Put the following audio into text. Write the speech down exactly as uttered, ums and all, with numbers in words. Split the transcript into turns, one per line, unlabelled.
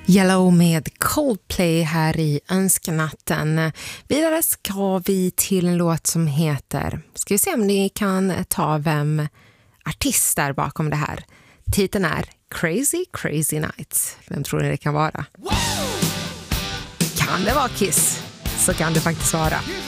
Yellow med Coldplay här i Önskanatten. Vidare ska vi till en låt som heter, ska vi se om ni kan ta vem artist där bakom det här. Titeln är Crazy Crazy Nights. Vem tror ni det kan vara? Kan det vara Kiss? Så kan det faktiskt vara.